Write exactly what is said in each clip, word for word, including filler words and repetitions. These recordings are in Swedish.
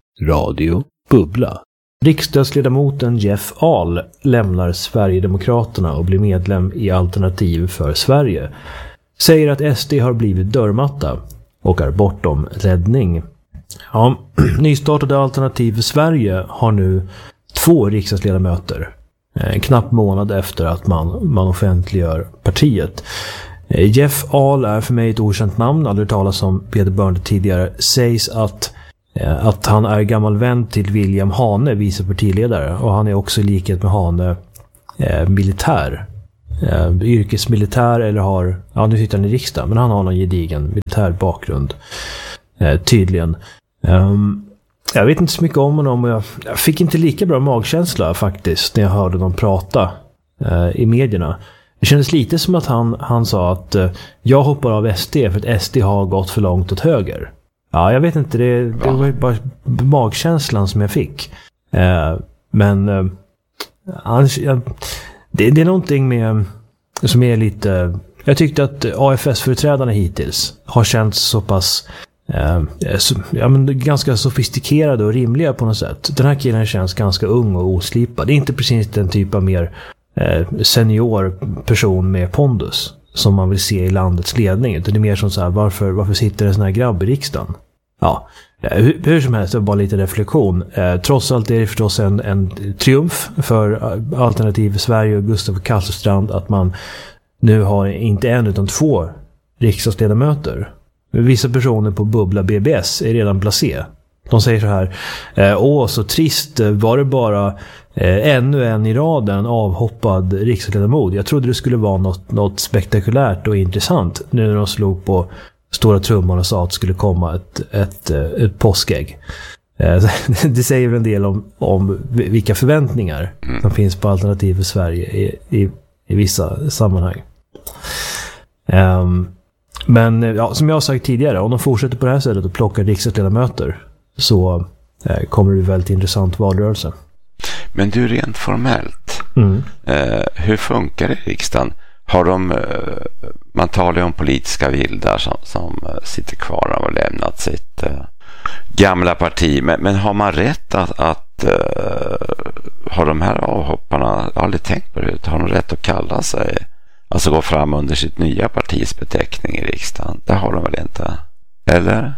Radio Bubbla. Riksdagsledamoten Jeff Ahl lämnar Sverigedemokraterna och blir medlem i Alternativ för Sverige. Säger att S D har blivit dörrmatta och är bortom räddning. Ja, nystartade Alternativ för Sverige har nu två riksdagsledamöter. En knapp månad efter att man, man offentliggör partiet. Jeff Ahl är för mig ett okänt namn, aldrig talas om Peter Börne tidigare. Sägs att, att han är gammal vän till William Hane, vice partiledare. Och han är också i likhet med Hane eh, militär. Eh, yrkesmilitär eller har, ja nu sitter han i riksdagen, men han har någon gedigen militär bakgrund. Eh, tydligen. Um, jag vet inte så mycket om honom och jag, jag fick inte lika bra magkänsla faktiskt när jag hörde dem prata eh, i medierna. Det kändes lite som att han, han sa att eh, jag hoppar av S D för att S D har gått för långt åt höger. Ja, jag vet inte, det, det var bara magkänslan som jag fick. Eh, men eh, han, jag, det, det är någonting med som är lite... Jag tyckte att A F S-företrädarna hittills har känts så pass eh, så, ja, men ganska sofistikerade och rimliga på något sätt. Den här killen känns ganska ung och oslipad. Det är inte precis den typ av mer eh, senior person med pondus som man vill se i landets ledning. Utan det är mer som så här, varför, varför sitter en sån här grabb i riksdagen? Ja, hur, hur som helst, det var bara lite reflektion. Eh, trots allt är det förstås en, en triumf för Alternativ för Sverige och Gustav Kasselstrand att man nu har inte en utan två riksdagsledamöter. Vissa personer på Bubbla B B S är redan blasé. De säger så här: åh, så trist, var det bara eh, ännu en i raden avhoppad riksdagsledamot. Jag trodde det skulle vara något, något spektakulärt och intressant nu när de slog på stora trumman och sa att det skulle komma ett, ett, ett påskägg. Eh, det säger väl en del om, om vilka förväntningar som finns på Alternativ för Sverige i, i, i vissa sammanhang. Um, men ja, som jag har sagt tidigare, om de fortsätter på det här sättet och plockar riksdagsledamöter så eh, kommer det bli väldigt intressant valrörelse. Men du, rent formellt, mm. eh, hur funkar det i riksdagen? Har de, eh, man talar ju om politiska vildar som, som eh, sitter kvar och har lämnat sitt eh, gamla parti, men, men har man rätt att, att eh, har de här avhopparna, aldrig tänkt på det, har de rätt att kalla sig, alltså gå fram under sitt nya partis beteckning i riksdagen? Det har de väl inte? Eller?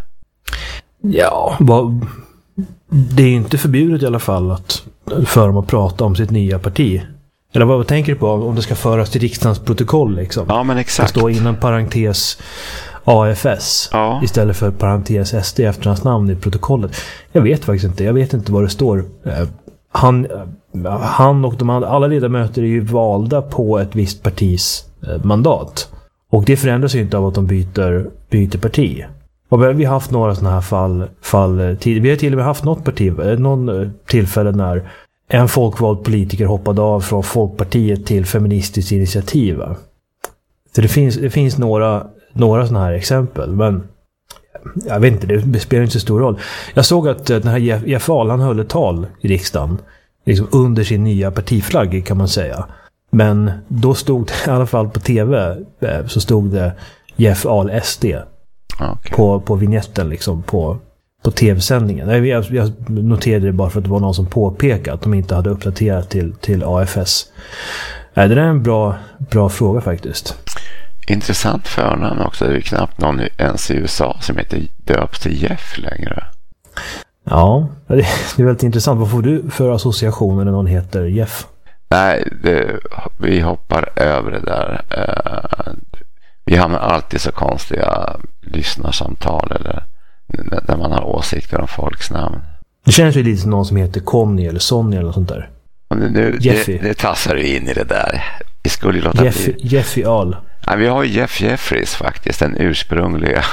Ja, vad, det är inte förbjudet i alla fall att för dem att prata om sitt nya parti. Eller vad tänker du på om det ska föras till riksdagens protokoll liksom? Ja, men exakt. Det står innan parentes A F S ja. Istället för parentes S D efter hans namn i protokollet. Jag vet faktiskt inte. Jag vet inte vad det står. Han, han och de andra, alla ledamöter är ju valda på ett visst partis mandat. Och det förändras ju inte av att de byter, byter parti. Och vi har haft några sådana här fall, fall tid. Vi har till och med haft något parti, någon tillfälle när en folkvald politiker hoppade av från Folkpartiet till Feministiskt initiativ. Så det finns, det finns några, några sådana här exempel, men jag vet inte, det spelar inte så stor roll. Jag såg att den här Jeff Ahl, han höll ett tal i riksdagen liksom under sin nya partiflagg kan man säga. Men då stod det, i alla fall på tv, så stod det Jeff Ahl S D. Okay. På, på vignetten liksom, på, på tv-sändningen. Jag, jag noterade det bara för att det var någon som påpekade att de inte hade uppdaterat till, till A F S. Det där är en bra, bra fråga faktiskt. Intressant förnamn också. Det är ju knappt någon ens i U S A som heter döps till Jeff längre. Ja, det är väldigt intressant. Vad får du för associationer när någon heter Jeff? Nej, det, vi hoppar över det där. Uh, vi har alltid så konstiga lyssnarsamtal eller där man har åsikter om folks namn. Det känns ju lite som någon som heter Conny eller Sonny eller sånt där. Nu, nu, det, det tassar du in i det där. Vi skulle ju låta Jeff, bli... Jeffy Ahl. Ja, vi har ju Jeff Jeffries faktiskt, den ursprungliga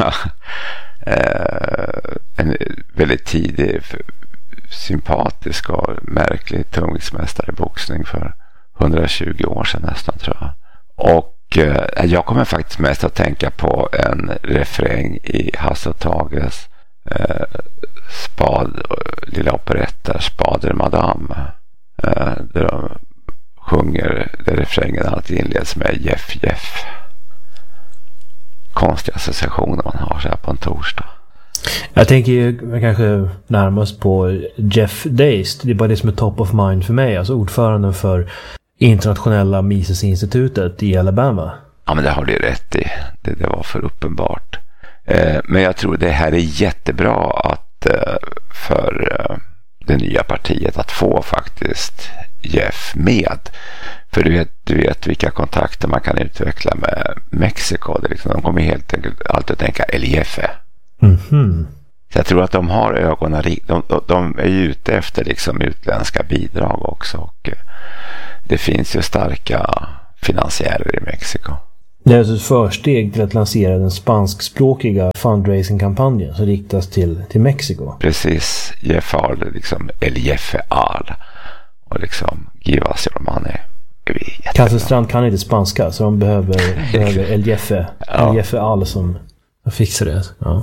eh, en väldigt tidig sympatisk och märklig tungviktsmästare i boxning för hundratjugo år sedan nästan, tror jag. Och eh, jag kommer faktiskt mest att tänka på en refräng i Hasse och Tages eh, spad, lilla operetter Spader Madame, eh, där de sjunger, där refrängen alltid inleds med Jeff Jeff. Konstiga associationer man har så här på en torsdag. Jag tänker ju kanske närmast på Jeff Deist. Det är bara det som är top of mind för mig. Alltså ordföranden för internationella Mises-institutet i Alabama. Ja, men det har du rätt i. Det, det var för uppenbart. Eh, men jag tror det här är jättebra att eh, för eh, det nya partiet att få faktiskt Jeff med. För du vet, du vet vilka kontakter man kan utveckla med Mexiko. Det är liksom, de kommer helt enkelt alltid att tänka El Jefe. Mm-hmm. Så jag tror att de har ögonen, de, de, de är ju ute efter liksom utländska bidrag också, och det finns ju starka finansiärer i Mexiko. Det är alltså ett försteg till att lansera den spanskspråkiga fundraising-kampanjen som riktas till, till Mexiko. Precis, Jeff Al, liksom El Jefe Al, och liksom give us your money. Kasselstrand kan inte spanska, så de behöver, behöver El Jefe, ja. El Jefe Al som fixar det. Ja.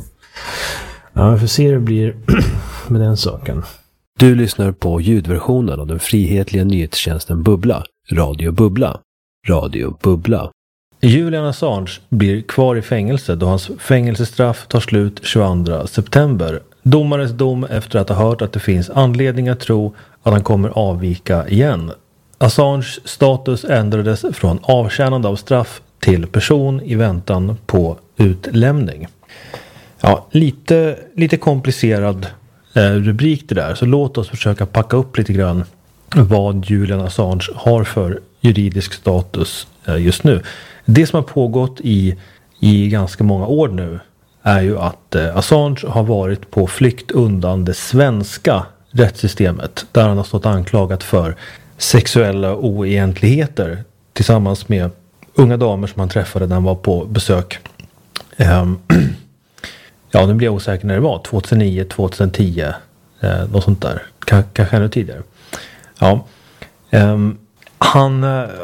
Ja, vi får se hur det blir med den saken. Du lyssnar på ljudversionen av den frihetliga nyhetstjänsten Bubbla. Radio Bubbla. Radio Bubbla. Julian Assange blir kvar i fängelse då hans fängelsestraff tar slut tjugoandra september. Domarens dom efter att ha hört att det finns anledning att tro att han kommer avvika igen. Assanges status ändrades från avtjänande av straff till person i väntan på utlämning. Ja, lite, lite komplicerad eh, rubrik det där. Så låt oss försöka packa upp lite grann vad Julian Assange har för juridisk status eh, just nu. Det som har pågått i, i ganska många år nu är ju att eh, Assange har varit på flykt undan det svenska rättssystemet. Där han har stått anklagat för sexuella oegentligheter tillsammans med unga damer som han träffade när han var på besök. Um, ja, nu blir jag osäker när det var. tjugohundranio, tjugohundratio, eh, något sånt där. K- kanske ännu tidigare. Ja. Um, han,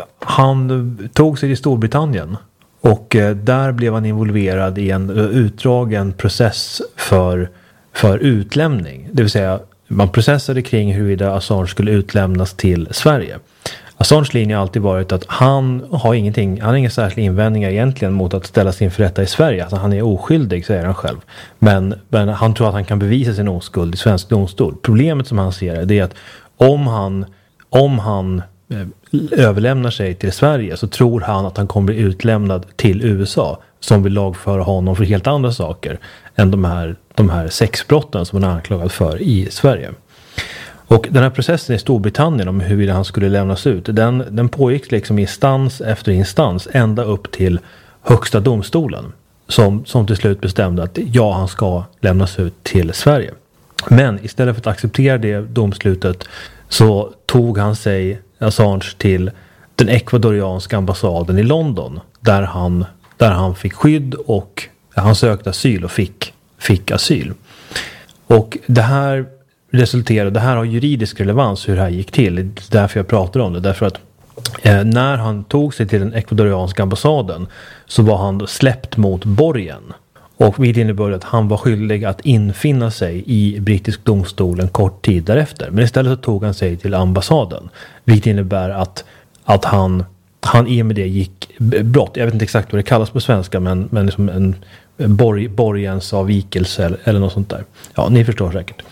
han tog sig till Storbritannien och eh, där blev han involverad i en utdragen process för, för utlämning. Det vill säga, man processade kring huruvida Assange skulle utlämnas till Sverige. Assanges linje har alltid varit att han har ingenting, han har inga särskilda invändningar egentligen mot att ställa sig inför rätta i Sverige. Alltså han är oskyldig, säger han själv. Men, men han tror att han kan bevisa sin oskuld i svensk domstol. Problemet som han ser det är att om han, om han eh, överlämnar sig till Sverige så tror han att han kommer bli utlämnad till U S A som vill lagföra honom för helt andra saker än de här, de här sexbrotten som han är anklagad för i Sverige. Och den här processen i Storbritannien om huruvida han skulle lämnas ut, den, den pågick liksom instans efter instans ända upp till högsta domstolen som, som till slut bestämde att ja, han ska lämnas ut till Sverige. Men istället för att acceptera det domslutet så tog han sig, Assange, till den ekvadorianska ambassaden i London där han, där han fick skydd och han sökte asyl och fick, fick asyl. Och det här resulterade, det här har juridisk relevans hur det här gick till. Det är därför jag pratar om det. Därför att eh, när han tog sig till den ekvadorianska ambassaden så var han släppt mot borgen. Och vilket innebär att han var skyldig att infinna sig i brittisk domstol en kort tid därefter. Men istället så tog han sig till ambassaden. Vilket innebär att, att han, han i och med det gick brott. Jag vet inte exakt vad det kallas på svenska, men, men liksom en borg, borgensavvikelse eller, eller något sånt där. Ja, ni förstår säkert.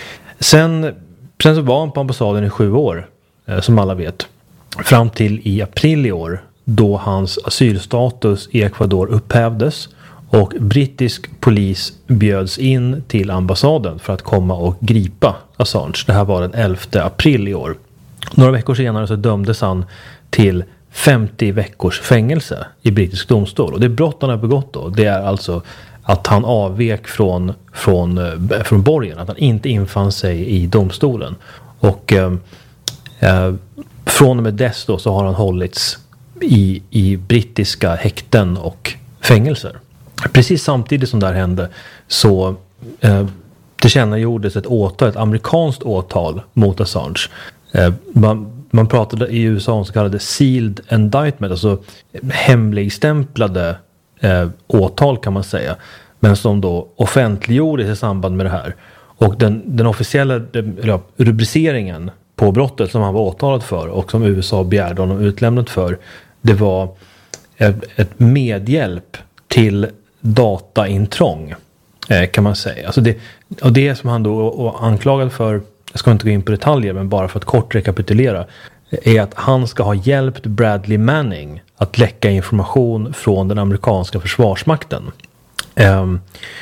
Sen, sen så var han på ambassaden i sju år, eh, som alla vet. Fram till i april i år då hans asylstatus i Ecuador upphävdes och brittisk polis bjöds in till ambassaden för att komma och gripa Assange. Det här var den elfte april i år. Några veckor senare så dömdes han till femtio veckors fängelse i brittisk domstol. Och det brott han har begått då, det är alltså att han avvek från, från, från borgen, att han inte infann sig i domstolen. Och eh, eh, från och med dess då så har han hållits i, i brittiska häkten och fängelser. Precis samtidigt som det här hände så eh, tillkännagjordes ett åtal, ett amerikanskt åtal mot Assange. Eh, man, man pratade i U S A om så kallade sealed indictment, alltså hemligstämplade eh, åtal kan man säga, men som då offentliggjordes i samband med det här. Och den, den officiella eller, rubriceringen på brottet som han var åtalad för och som U S A begärde honom utlämnat för, det var ett, ett medhjälp till dataintrång. eh, kan man säga. Alltså det, och det som han då är anklagad för, jag ska inte gå in på detaljer, men bara för att kort rekapitulera, är att han ska ha hjälpt Bradley Manning att läcka information från den amerikanska försvarsmakten. Um,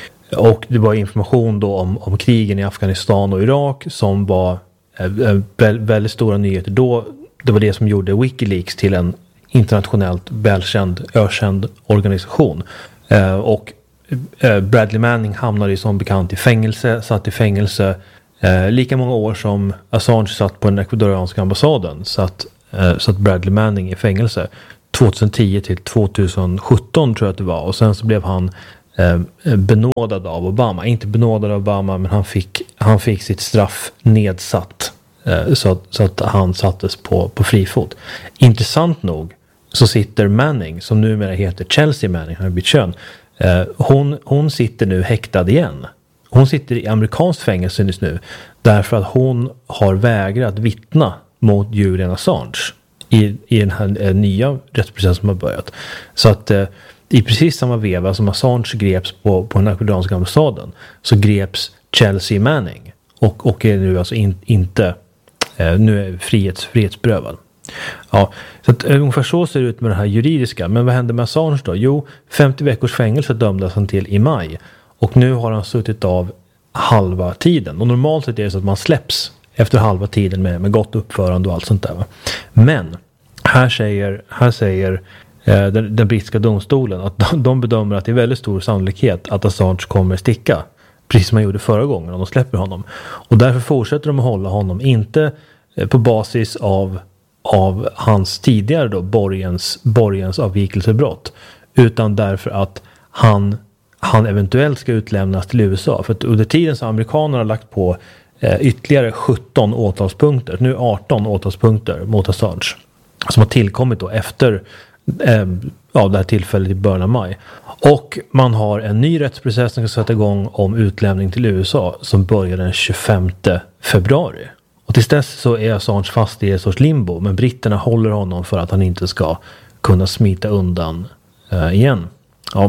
och det var information då om, om krigen i Afghanistan och Irak som var äh, vä- väldigt stora nyheter då. Det var det som gjorde WikiLeaks till en internationellt välkänd, ökänd organisation. Uh, och uh, Bradley Manning hamnade som bekant i fängelse, satt i fängelse uh, lika många år som Assange satt på den ecuadorianska ambassaden. Så att, uh, så att Bradley Manning i fängelse tjugohundratio till tjugosjutton tror jag att det var. Och sen så blev han eh, benådad av Obama. Inte benådad av Obama, men han fick, han fick sitt straff nedsatt. Eh, så, att, så att han sattes på, på frifot. Intressant nog så sitter Manning, som numera heter Chelsea Manning, han har bytt kön. Eh, hon, hon sitter nu häktad igen. Hon sitter i amerikansk fängelse just nu. Därför att hon har vägrat vittna mot Julian Assange. I, i den här eh, nya rättsprocessen som har börjat. Så att eh, i precis samma veva som Assange greps på, på den ecuadorianska ambassaden, så greps Chelsea Manning. Och, och är nu alltså in, inte eh, nu är frihets, frihetsberövad. Ja, så att, eh, ungefär så ser det ut med det här juridiska. Men vad hände med Assange då? Jo, femtio veckors fängelse dömdes han till i maj. Och nu har han suttit av halva tiden. Och normalt sett är det så att man släpps efter halva tiden med, med gott uppförande och allt sånt där. Va? Men här säger, här säger eh, den, den brittiska domstolen att de, de bedömer att det är väldigt stor sannolikhet att Assange kommer sticka. Precis som man gjorde förra gången om de släpper honom. Och därför fortsätter de att hålla honom. Inte eh, på basis av, av hans tidigare då, borgens, borgens avvikelsebrott. Utan därför att han, han eventuellt ska utlämnas till U S A. För att under tiden så har amerikanerna lagt på Eh, ytterligare sjutton åtalspunkter, nu arton åtalspunkter mot Assange, som har tillkommit då efter eh, ja, det här tillfället i början av maj. Och man har en ny rättsprocess som ska sätta igång om utlämning till U S A som börjar den tjugofemte februari. Och tills dess så är Assange fast i ett sorts limbo, men britterna håller honom för att han inte ska kunna smita undan eh, igen. Ja.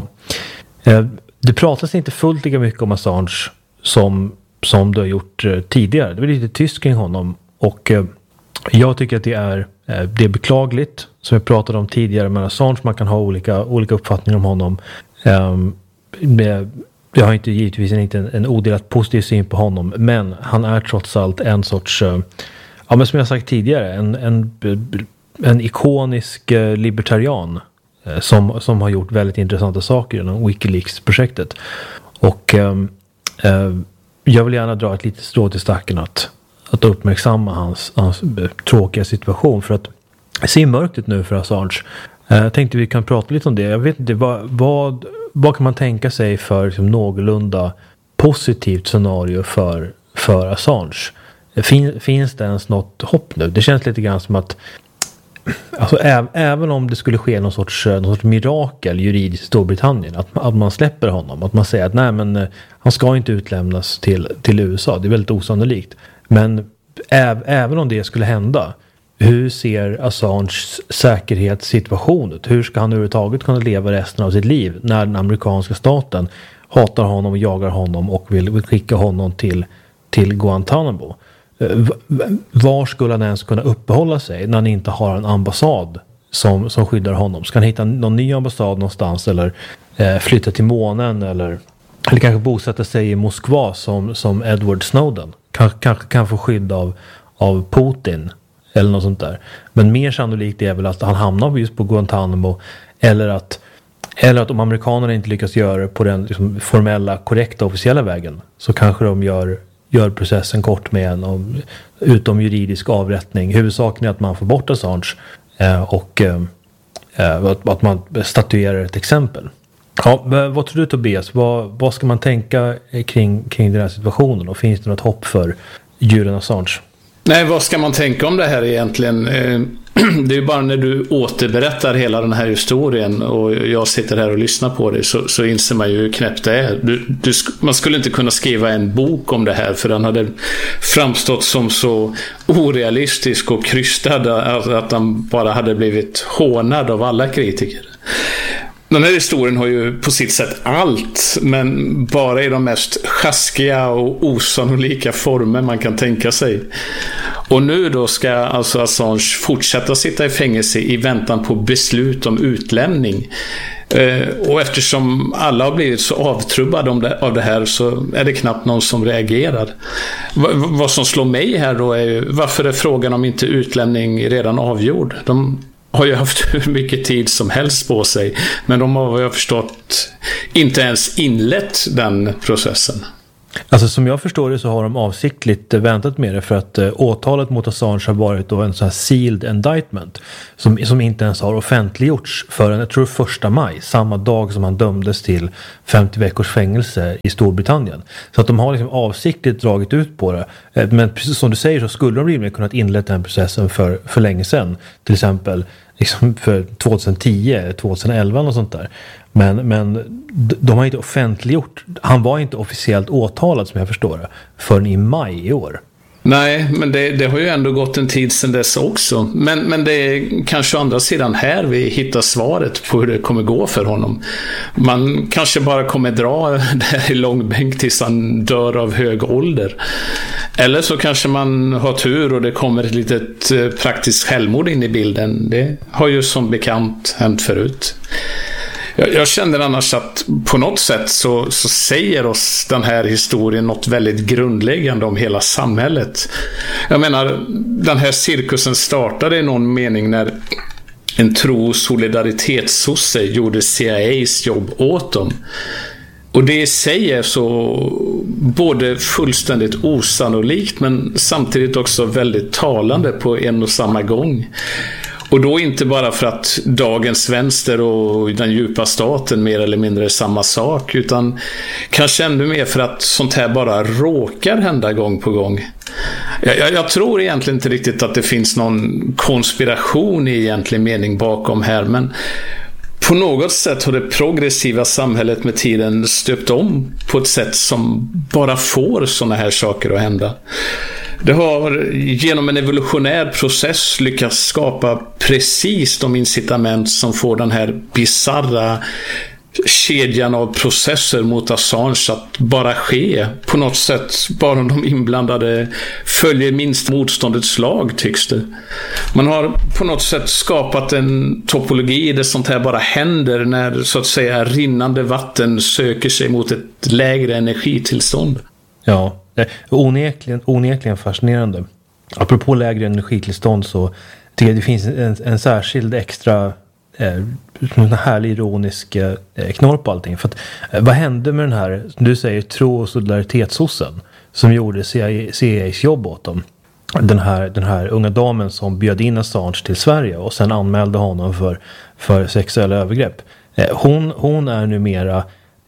Eh, det pratas inte fullt lika mycket om Assange som som du har gjort eh, tidigare. Det var lite tyst kring honom. Och eh, jag tycker att det är, eh, det är beklagligt. Som jag pratade om tidigare med Assange. Man kan ha olika, olika uppfattningar om honom. Eh, med, jag har inte givetvis inte en, en odelat positiv syn på honom. Men han är trots allt en sorts, eh, ja men som jag sagt tidigare, en, en, en ikonisk eh, libertarian. Eh, som, som har gjort väldigt intressanta saker inom WikiLeaks-projektet. Och eh, eh, jag vill gärna dra ett litet strå till stacken att, att uppmärksamma hans, hans tråkiga situation. För att det ser mörkt ut nu för Assange. Jag tänkte vi kan prata lite om det. Jag vet inte, vad, vad, vad kan man tänka sig för liksom, någorlunda positivt scenario för, för Assange? Fin, finns det ens något hopp nu? Det känns lite grann som att alltså, äv, även om det skulle ske någon sorts, någon sorts mirakel juridiskt i Storbritannien, att, att man släpper honom, att man säger att nej men han ska inte utlämnas till, till U S A, det är väldigt osannolikt. Men äv, även om det skulle hända, hur ser Assanges säkerhetssituation ut? Hur ska han överhuvudtaget kunna leva resten av sitt liv när den amerikanska staten hatar honom och jagar honom och vill, vill skicka honom till, till Guantanamo? Var skulle han ens kunna uppehålla sig när han inte har en ambassad som, som skyddar honom? Ska han hitta någon ny ambassad någonstans eller eh, flytta till månen eller, eller kanske bosätta sig i Moskva som, som Edward Snowden? Kanske, kanske kan få skydd av, av Putin eller något sånt där. Men mer sannolikt är väl att han hamnar just på Guantanamo eller att, eller att om amerikanerna inte lyckas göra det på den liksom, formella, korrekta, officiella vägen så kanske de gör gör processen kort med en om, utom juridisk avrättning. Huvudsaken är att man får bort Assange eh, och eh, att, att man statuerar ett exempel. Ja, vad tror du Tobias? Vad, vad ska man tänka kring, kring den här situationen? Och finns det något hopp för Julian Assange? Nej, vad ska man tänka om det här egentligen? Det är ju bara när du återberättar hela den här historien och jag sitter här och lyssnar på det så, så inser man ju hur knäppt det är. Du, du, man skulle inte kunna skriva en bok om det här för den hade framstått som så orealistisk och krystad att, att den bara hade blivit hånad av alla kritiker. Den här historien har ju på sitt sätt allt, men bara i de mest sjaskiga och osannolika former man kan tänka sig. Och nu då ska alltså Assange fortsätta sitta i fängelse i väntan på beslut om utlämning. Och eftersom alla har blivit så avtrubbade om det, av det här, så är det knappt någon som reagerar. V- vad som slår mig här då är ju, varför är frågan om inte utlämning redan avgjord? De har ju haft hur mycket tid som helst på sig, men de har, vad jag förstått, inte ens inlett den processen. Alltså som jag förstår det så har de avsiktligt väntat med det för att eh, åtalet mot Assange har varit då en sån här sealed indictment som, som inte ens har offentliggjorts förrän, jag tror, första maj, samma dag som han dömdes till femtio veckors fängelse i Storbritannien. Så att de har liksom avsiktligt dragit ut på det. Eh, men precis som du säger så skulle de rimligen kunnat inleda den processen för, för länge sedan. Till exempel liksom för tjugohundratio, tjugoelva och sånt där. Men, men de har inte offentliggjort. Han var inte officiellt åtalad som jag förstår det förrän i maj i år. Nej, men det, det har ju ändå gått en tid sedan dess också. Men, men det är kanske å andra sidan här vi hittar svaret på hur det kommer gå för honom. Man kanske bara kommer dra det här i långbänk tills han dör av hög ålder. Eller så kanske man har tur och det kommer ett litet praktiskt självmord in i bilden. Det har ju som bekant hänt förut. Jag, jag känner annars att på något sätt så, så säger oss den här historien något väldigt grundläggande om hela samhället. Jag menar, den här cirkusen startade i någon mening när en tro- solidaritetssosse gjorde C I A:s jobb åt dem. Och det i sig är så både fullständigt osannolikt men samtidigt också väldigt talande på en och samma gång. Och då inte bara för att dagens vänster och den djupa staten mer eller mindre är samma sak, utan kanske ännu mer för att sånt här bara råkar hända gång på gång. Jag, jag, jag tror egentligen inte riktigt att det finns någon konspiration i egentlig mening bakom här, men på något sätt har det progressiva samhället med tiden stöpt om på ett sätt som bara får såna här saker att hända. Det har genom en evolutionär process lyckats skapa precis de incitament som får den här bizarra kedjan av processer mot Assange att bara ske på något sätt, bara om de inblandade följer minst motståndets lag, tycks det. Man har på något sätt skapat en topologi där sånt här bara händer när så att säga rinnande vatten söker sig mot ett lägre energitillstånd. Ja, det är onekligen, onekligen fascinerande. Apropå lägre energitillstånd så tycker jag det finns en, en särskild extra eh, en härlig ironisk eh, knorr på allting. För att, eh, vad hände med den här, som du säger, tro- och solidaritetssossen som gjorde C I A:s jobb åt dem? Den här, den här unga damen som bjöd in Assange till Sverige och sen anmälde honom för, för sexuella övergrepp. Eh, hon, hon är numera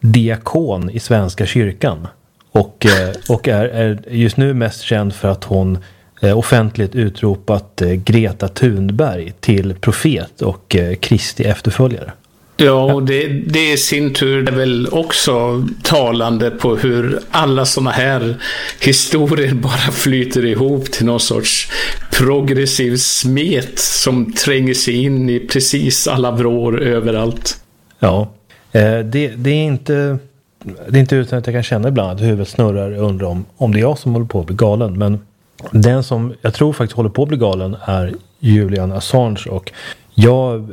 diakon i Svenska kyrkan. Och, och är, är just nu mest känd för att hon offentligt utropat Greta Thunberg till profet och Kristi efterföljare. Ja, och det, det i sin tur är väl också talande på hur alla såna här historier bara flyter ihop till någon sorts progressiv smet som tränger sig in i precis alla vrår överallt. Ja, det, det är inte... Det är inte utan att jag kan känna ibland att huvudet snurrar och undrar om, om det är jag som håller på att bli galen. Men den som jag tror faktiskt håller på att bli galen är Julian Assange. Och jag,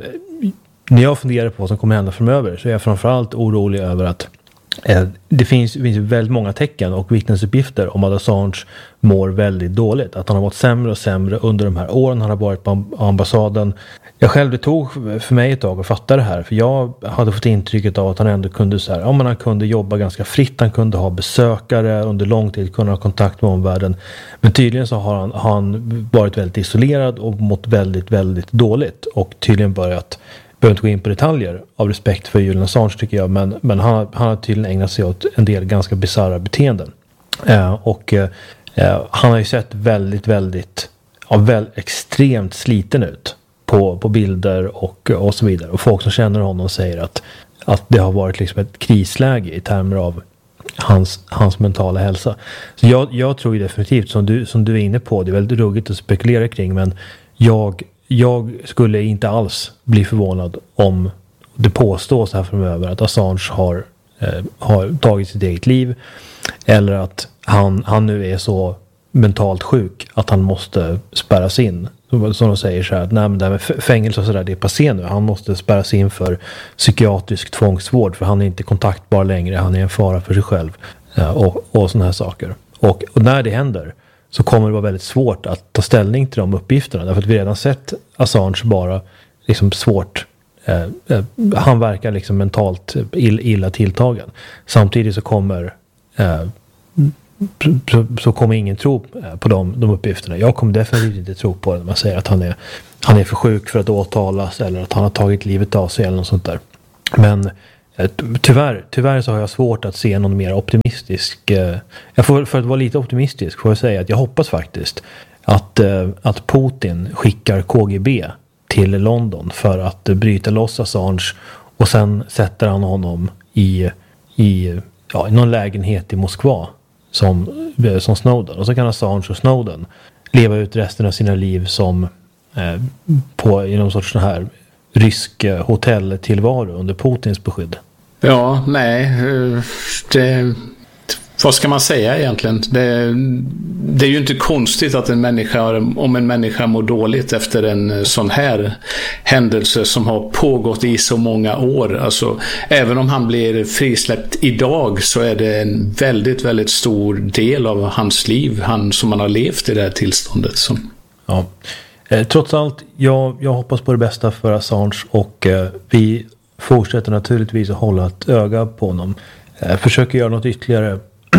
när jag funderar på vad som kommer hända framöver så är jag framförallt orolig över att eh, det finns, finns väldigt många tecken och vittnesuppgifter om att Assange mår väldigt dåligt. Att han har mått sämre och sämre under de här åren han har varit på ambassaden. Jag själv, det tog för mig ett tag att fatta det här. För jag hade fått intrycket av att han ändå kunde så här, ja, men han kunde jobba ganska fritt. Han kunde ha besökare under lång tid, kunna ha kontakt med omvärlden. Men tydligen så har han, har han varit väldigt isolerad och mått väldigt, väldigt dåligt. Och tydligen börjat, behöver inte gå in på detaljer av respekt för Julian Assange tycker jag. Men, men han, han har tydligen ägnat sig åt en del ganska bizarra beteenden. Eh, och eh, han har ju sett väldigt, väldigt, ja, väl, extremt sliten ut. På, på bilder och, och så vidare. Och folk som känner honom säger att, att det har varit liksom ett krisläge i termer av hans, hans mentala hälsa. Så jag, jag tror ju definitivt, som du, som du är inne på, det är väldigt ruggigt att spekulera kring, men jag, jag skulle inte alls bli förvånad om, det påstås här framöver att Assange har, eh, har tagit sitt eget liv, eller att han, han nu är så mentalt sjuk att han måste spärras in. Som de säger så här, att nej, men det här med fängelse och sådär, det är passé nu. Han måste spärras in för psykiatrisk tvångsvård, för han är inte kontaktbar längre, han är en fara för sig själv, ja, och, och sådana här saker. Och, och när det händer så kommer det vara väldigt svårt att ta ställning till de uppgifterna, därför att vi redan sett Assange bara liksom svårt, eh, eh, han verkar liksom mentalt ill, illa tilltagen. Samtidigt så kommer eh, Så, så kommer ingen tro på de, de uppgifterna. Jag kommer definitivt inte tro på det när man säger att han är, han är för sjuk för att åtalas, eller att han har tagit livet av sig eller något sånt där. Men eh, tyvärr, tyvärr så har jag svårt att se någon mer optimistisk. Eh, jag får, för att vara lite optimistisk får jag säga att jag hoppas faktiskt att, eh, att Putin skickar K G B till London för att eh, bryta loss Assange, och sen sätter han honom i, i, ja, i någon lägenhet i Moskva som, som Snowden. Och så kan Assange och Snowden leva ut resten av sina liv som eh, på, i någon sorts sån här rysk eh, hotelltillvaro under Putins beskydd. Ja, nej. Det, vad ska man säga egentligen? Det, det är ju inte konstigt att en människa, om en människa mår dåligt efter en sån här händelse som har pågått i så många år. Alltså, även om han blir frisläppt idag så är det en väldigt, väldigt stor del av hans liv, han som han har levt i det här tillståndet. Så. Ja. Eh, trots allt, jag, jag hoppas på det bästa för Assange, och eh, vi fortsätter naturligtvis att hålla ett öga på honom. Eh, försöker göra något ytterligare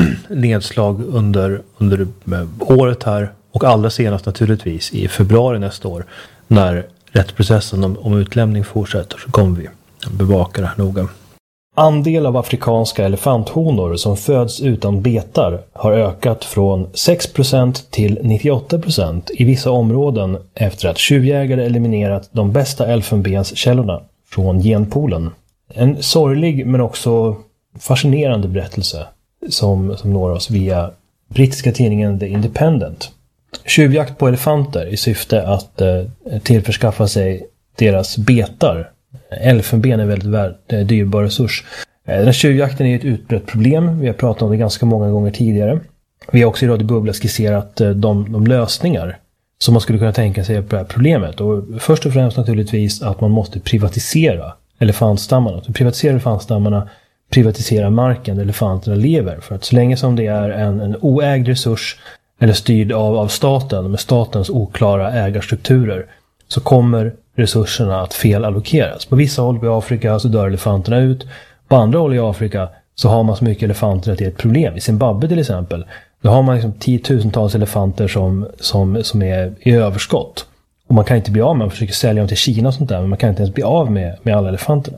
nedslag under, under året här, och allra senast naturligtvis i februari nästa år, när rättsprocessen om, om utlämning fortsätter, så kommer vi bevaka det här noga. Andel av afrikanska elefanthonor som föds utan betar har ökat från sex procent till nittioåtta procent i vissa områden efter att tjuvjägare eliminerat de bästa elfenbenskällorna från genpoolen. En sorglig men också fascinerande berättelse som, som når oss via brittiska tidningen The Independent. Tjuvjakt på elefanter i syfte att eh, tillförskaffa sig deras betar. Elfenben är en väldigt värd, eh, dyrbar resurs. Eh, den här tjuvjakten är ett utbrett problem. Vi har pratat om det ganska många gånger tidigare. Vi har också i Radio Bubbla skisserat eh, de, de lösningar som man skulle kunna tänka sig på det här problemet. Och först och främst naturligtvis att man måste privatisera elefantstammarna. Att privatisera elefantstammarna, privatisera marken där elefanterna lever. För att så länge som det är en, en oägd resurs eller styrd av, av staten med statens oklara ägarstrukturer, så kommer resurserna att felallokeras. På vissa håll i Afrika så dör elefanterna ut. På andra håll i Afrika så har man så mycket elefanter att det är ett problem. I Zimbabwe till exempel, då har man liksom tiotusentals elefanter som, som, som är i överskott. Och man kan inte bli av med, man försöker sälja dem till Kina och sånt där, men man kan inte ens bli av med, med alla elefanterna.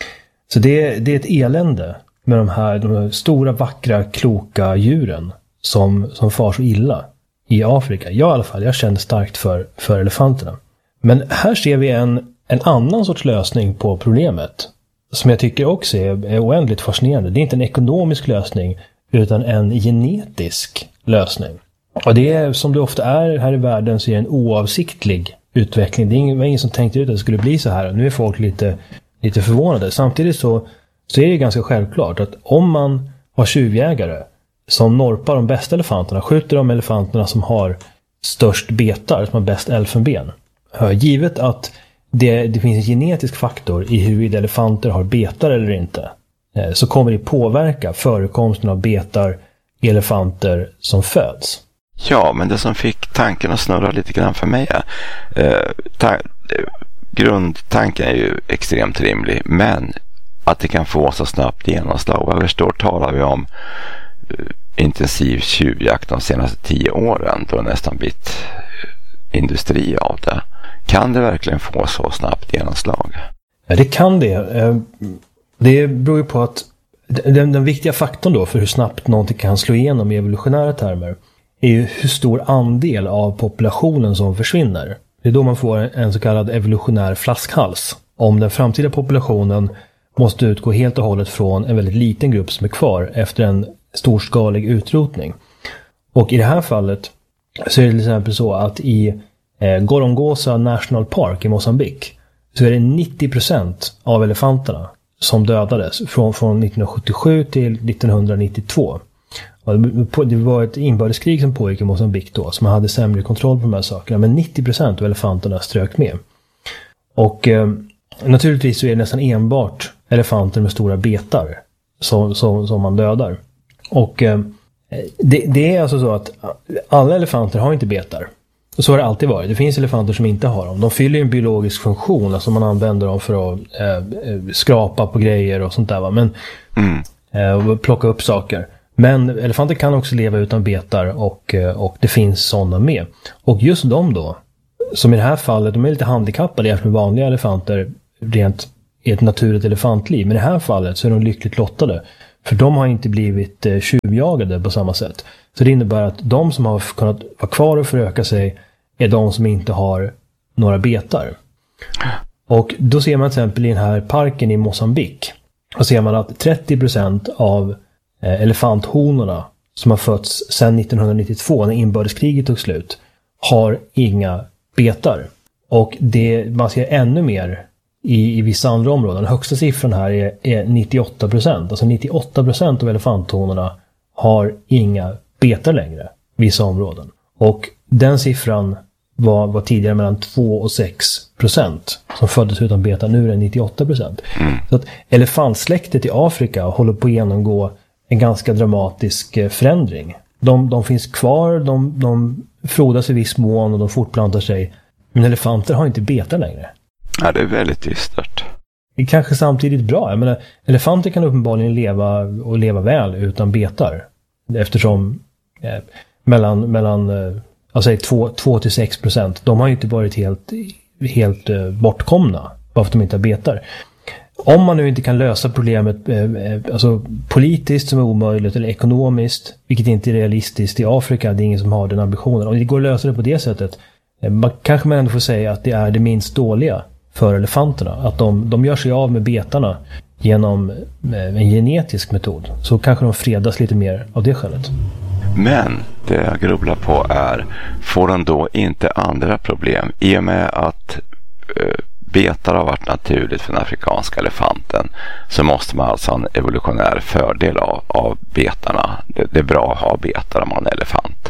Så det, det är ett elände med de här, de här stora, vackra, kloka djuren som, som far så illa i Afrika. Jag i alla fall, jag känner starkt för, för elefanterna. Men här ser vi en, en annan sorts lösning på problemet som jag tycker också är, är oändligt fascinerande. Det är inte en ekonomisk lösning utan en genetisk lösning. Och det är, som det ofta är här i världen, så är det en oavsiktlig utveckling. Det är ingen, ingen som tänkte ut att det skulle bli så här. Nu är folk lite, lite förvånade. Samtidigt så, så är det ganska självklart att om man har tjuvjägare som norpar de bästa elefanterna, skjuter de elefanterna som har störst betar, som har bäst elfenben. Givet att det, det finns en genetisk faktor i huruvida elefanter har betar eller inte, så kommer det påverka förekomsten av betar i elefanter som föds. Ja, men det som fick tanken att snurra lite grann för mig är, eh, ta- grundtanken är ju extremt rimlig, men att det kan få så snabbt genomslag. Vad vi förstår talar vi om eh, intensiv tjuvjakt de senaste tio åren, då det nästan blivit industri av det. Kan det verkligen få så snabbt genomslag? Ja, det kan det. Det beror ju på att den, den viktiga faktorn då för hur snabbt någonting kan slå igenom i evolutionära termer är ju hur stor andel av populationen som försvinner. Det är då man får en så kallad evolutionär flaskhals. Om den framtida populationen måste utgå helt och hållet från en väldigt liten grupp som är kvar efter en storskalig utrotning. Och i det här fallet så är det till exempel så att i eh, Gorongosa National Park i Mozambique så är det nittio procent av elefanterna som dödades från, från nittonhundrasjuttiosju till nittonhundranittiotvå. Det var ett inbördeskrig som pågick i Mozambique då, som hade sämre kontroll på de här sakerna, men nittio procent av elefanterna strök med. Och eh, naturligtvis så är det nästan enbart elefanter med stora betar som, som, som man dödar. Och eh, det, det är alltså så att alla elefanter har inte betar. Så har det alltid varit. Det finns elefanter som inte har dem. De fyller en biologisk funktion, alltså man använder dem för att eh, skrapa på grejer och sånt där, va? Men mm. eh, plocka upp saker. Men elefanter kan också leva utan betar och, och det finns sådana med. Och just de då, som i det här fallet, de är lite handikappade jämfört med vanliga elefanter rent i ett naturligt elefantliv. Men i det här fallet så är de lyckligt lottade. För de har inte blivit eh, tjuvjagade på samma sätt. Så det innebär att de som har kunnat vara kvar och föröka sig är de som inte har några betar. Och då ser man till exempel i den här parken i Mozambique. Då ser man att trettio procent av eh, elefanthonorna som har fötts sedan nittonhundranittiotvå när inbördeskriget tog slut har inga betar. Och det, man ser ännu mer i, i vissa andra områden. Den högsta siffran här är, är nittioåtta procent. Alltså nittioåtta procent av elefanthonorna har inga betar längre i vissa områden. Och den siffran var, var tidigare mellan två och sex procent som föddes utan betar. Nu är det nittioåtta procent. Mm. Så att elefantsläktet i Afrika håller på att genomgå en ganska dramatisk förändring. De, de finns kvar, de, de frodas i viss mån och de fortplantar sig. Men elefanter har inte betar längre. Ja, det är väldigt dystert. Det är kanske samtidigt bra. Jag menar, elefanter kan uppenbarligen leva och leva väl utan betar. Eftersom eh, mellan, mellan eh, alltså två till sex procent, de har ju inte varit helt, helt eh, bortkomna bara för att de inte har betar. Om man nu inte kan lösa problemet eh, alltså politiskt som är omöjligt eller ekonomiskt, vilket inte är realistiskt i Afrika, det är ingen som har den ambitionen. Om det går att lösa det på det sättet, eh, man, kanske man ändå får säga att det är det minst dåliga för elefanterna. Att de, de gör sig av med betarna genom eh, en genetisk metod. Så kanske de fredas lite mer av det skälet. Men det jag grubblar på är, får de då inte andra problem i och med att eh, betar har varit naturligt för den afrikanska elefanten, så måste man alltså ha en evolutionär fördel av, av betarna. Det, det är bra att ha betar om man är elefant.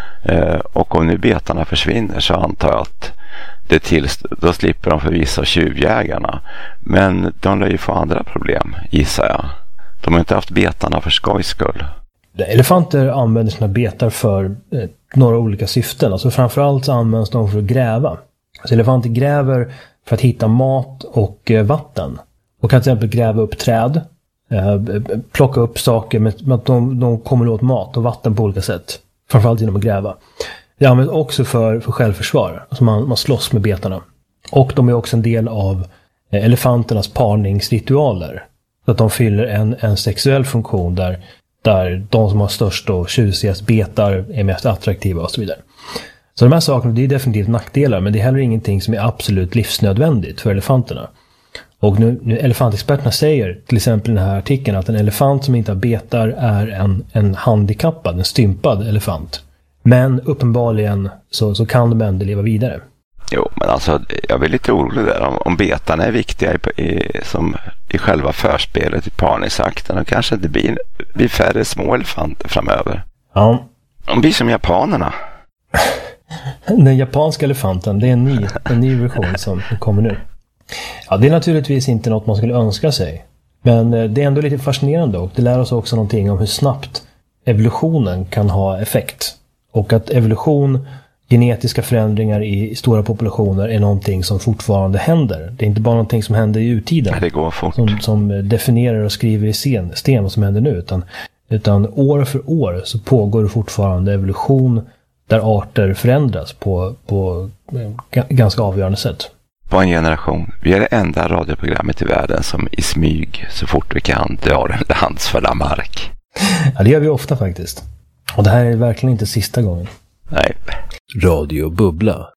Eh, och om nu betarna försvinner så antar jag att det tills, då slipper de förvisso tjuvjägarna. Men de lär ju få andra problem, gissar jag. De har inte haft betarna för skojs skull. Elefanter använder sina betar för eh, några olika syften. Alltså framförallt så används de för att gräva. Alltså elefanter gräver för att hitta mat och eh, vatten. Och kan till exempel gräva upp träd. Eh, plocka upp saker med, med att de, de kommer åt mat och vatten på olika sätt. Framförallt genom att gräva. Det används också för, för självförsvar. Alltså man, man slåss med betarna. Och de är också en del av eh, elefanternas parningsritualer. Så att de fyller en, en sexuell funktion där där de som har störst och tjusigast betar är mest attraktiva och så vidare. Så de här sakerna, det är definitivt nackdelar, men det är heller ingenting som är absolut livsnödvändigt för elefanterna. Och nu, nu elefantexperterna säger till exempel i den här artikeln att en elefant som inte har betar är en, en handikappad, en stympad elefant. Men uppenbarligen så, så kan de ändå leva vidare. Jo, men alltså jag blir lite orolig där. Om, om betarna är viktiga i, i, som i själva förspelet i parningsakten, och kanske det blir, blir färre små elefanter framöver. Ja. De blir som japanerna. Den japanska elefanten, det är en ny, en ny version som kommer nu. Ja, det är naturligtvis inte något man skulle önska sig. Men det är ändå lite fascinerande, och det lär oss också någonting om hur snabbt evolutionen kan ha effekt. Och att evolution, genetiska förändringar i stora populationer är någonting som fortfarande händer. Det är inte bara någonting som händer i urtiden. Det går fort. Som, som definierar och skriver i sten, sten vad som händer nu. Utan, utan år för år så pågår fortfarande evolution där arter förändras på, på ganska avgörande sätt. På en generation. Vi är det enda radioprogrammet i världen som i smyg så fort vi kan drar en landsfulla mark. Ja, det gör vi ofta faktiskt. Och det här är verkligen inte sista gången. Nej. Radio Bubbla.